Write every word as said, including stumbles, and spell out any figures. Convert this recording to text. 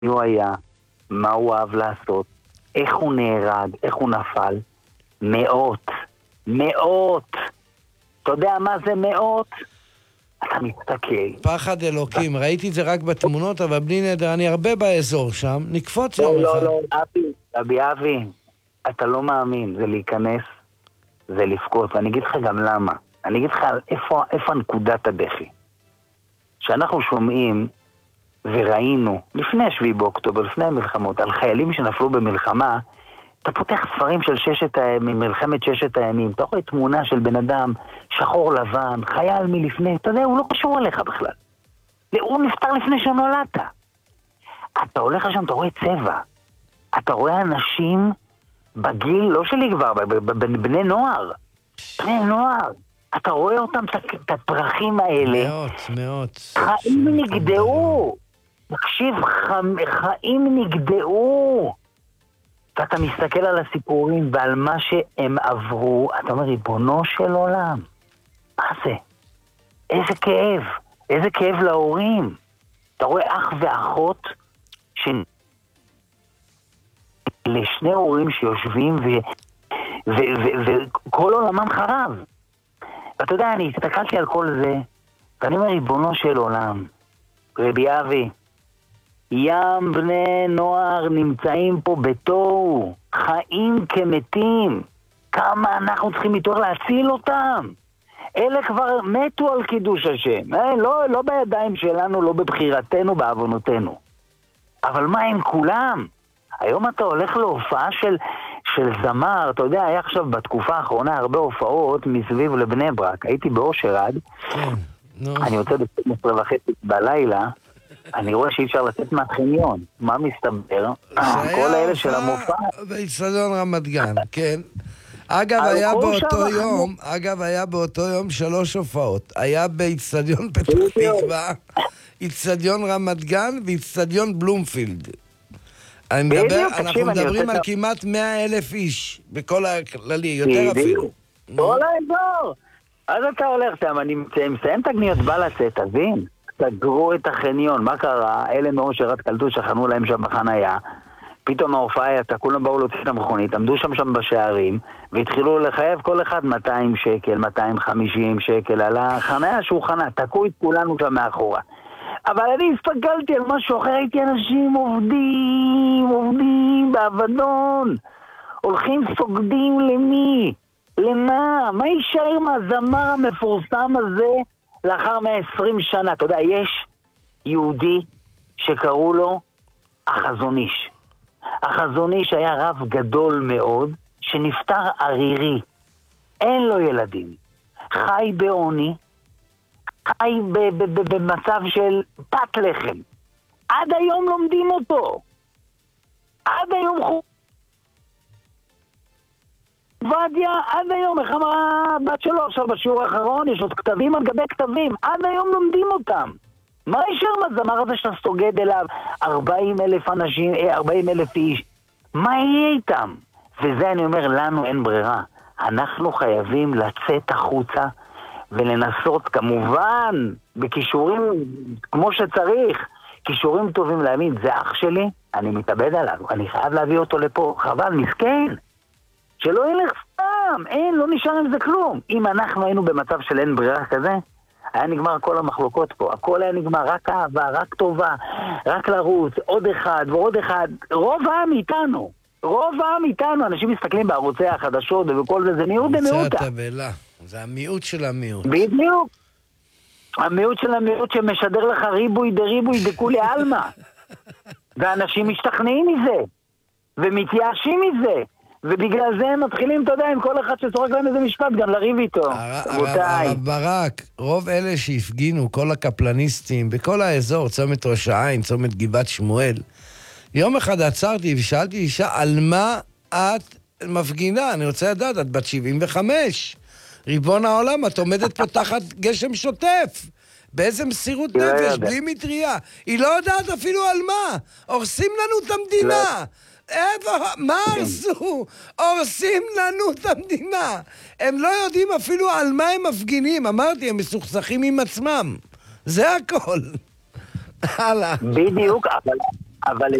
הוא היה, מה הוא אהב לעשות, איך הוא נהרג, איך הוא נפל. מאות, מאות. אתה יודע מה זה מאות? אתה מסתכל. פחד אלוקים, ראיתי את זה רק בתמונות, אבל בלי נדר, אני הרבה באזור שם, נקפוץ יום לא, אחד. לא, לא, אבי, אבי, אבי, אתה לא מאמין, זה להיכנס, זה לפקוט, ואני אגיד לך גם למה. אני אגיד לך איפה, איפה נקודת הדחי. שאנחנו שומעים וראינו, לפני השביעי באוקטובר, לפני המלחמות, על חיילים שנפלו במלחמה, אתה פותח ספרים של ששת הימים, מלחמת ששת הימים, אתה רואה תמונה של בן אדם, שחור לבן, חייל מלפני, אתה יודע, הוא לא קשור אליך בכלל. הוא נפטר לפני שנולדת. אתה הולך לשם, אתה רואה צבע. אתה רואה אנשים בגיל, לא שלי כבר, בני נוער. בני נוער. אתה רואה אותם, את הפרחים האלה. מאות, מאות. חיים נגדעו. תקשיב, חיים נגדעו. ואתה מסתכל על הסיפורים ועל מה שהם עברו, אתה אומר, ריבונו של עולם, מה זה? איזה כאב, איזה כאב להורים. אתה רואה אח ואחות, ש... לשני הורים שיושבים ו... ו... ו... וכל עולמם חרב. ואתה יודע, אני הסתכלתי על כל זה, ואני אומר, ריבונו של עולם, רבי אבי, ים בני נוער נמצאים פה בתוהו, חיים כמתים. כמה אנחנו צריכים מתוך להציל אותם? אלה כבר מתו על קידוש השם. אה, לא, לא בידיים שלנו, לא בבחירתנו, בעוונותינו. אבל מה עם כולם? היום אתה הולך להופעה של, של זמר, אתה יודע, היה עכשיו בתקופה האחרונה הרבה הופעות מסביב לבני ברק. הייתי באושר עד, כן, נו. אני יוצא ב-שתים עשרה וחצי בלילה, אני רואה שאי אפשר לצאת מהחניון. מה מסתבר? כל האלה של המופע. באצטדיון רמת גן, כן. אגב, היה באותו יום, אגב, היה באותו יום שלוש הופעות. היה באצטדיון פתח תקווה, אצטדיון רמת גן ואצטדיון בלומפילד. אני מדבר, אנחנו מדברים על כמעט מאה אלף איש, בכל הכללי, יותר אפילו. כל האזור. אז אתה הולך שם, אני מסיים את הגניות, בא לצאת, תבין. סגרו את החניון, מה קרה? אלה מאושר עד קלטו שחנו להם שם בחנייה, פתאום ההופעה הייתה, כולם באו להוציא את המכונית, עמדו שם שם בשערים, והתחילו לחייב כל אחד מאתיים שקל, מאתיים וחמישים שקל על החנייה שהוא חנה, תקעו את כולנו שם מאחורה. אבל אני הסתכלתי על משהו אחר, הייתי אנשים עובדים, עובדים בעבדון, הולכים סוגדים למי? למה? מה יישאר מהזמר המפורסם הזה לאחר מאה ועשרים שנה? אתה יודע, יש יהודי שקראו לו החזון איש. החזון איש היה רב גדול מאוד, שנפטר ערירי. אין לו ילדים. חי בעוני, חי ב- ב- ב- במצב של פת לחם. עד היום לומדים אותו. עד היום חו... ודיה, עד היום, איך אמרה בת שלו עכשיו בשיעור האחרון, יש עוד כתבים על גבי כתבים, עד היום לומדים אותם. מה יישאר מהזמר הזה שאתה סוגד אליו ארבעים אלף אנשים, ארבעים אלף איש? מה יהיה איתם? וזה אני אומר, לנו אין ברירה. אנחנו חייבים לצאת החוצה ולנסות, כמובן, בכישורים כמו שצריך, כישורים טובים להאמין, זה אח שלי, אני מתאבד עליו, אני חייב להביא אותו לפה, חבל, מסכן. שלא ילך סתם, אין, לא נשאר עם זה כלום. אם אנחנו היינו במצב של אין ברירה כזה, היה נגמר כל המחלוקות פה, הכל היה נגמר, רק אהבה, רק טובה, רק לרוץ, עוד אחד ועוד אחד. רוב העם איתנו, רוב העם איתנו, אנשים מסתכלים בערוצי החדשות וכל זה, זה מיעוט במיעוטה. זה התבלה, זה המיעוט של המיעוט. בדיוק. המיעוט של המיעוט שמשדר לך ריבוי דריבוי דכולי עלמא. ואנשים משתכנעים מזה, ומתייאשים מזה. ובגלל זה הם מתחילים, אתה יודע, עם כל אחד שצורק להם איזה משפט, גם לריב איתו. הרב ברק, רוב אלה שהפגינו, כל הקפלניסטים, בכל האזור, צומת ראש העין, צומת גבעת שמואל, יום אחד עצרתי ושאלתי אישה, על מה את מפגינה? אני רוצה לדעת, את בת שבעים וחמש. ריבון העולם, את עומדת פה תחת גשם שוטף. באיזה מסירות נפש, בלי מטריה. היא לא יודעת אפילו על מה. הורסים לנו את המדינה. איפה, מה הרסו? הורסים לנו את המדינה. הם לא יודעים אפילו על מה הם מפגינים. אמרתי, הם מסוכסכים עם עצמם. זה הכל. הלאה. בדיוק, אבל, אבל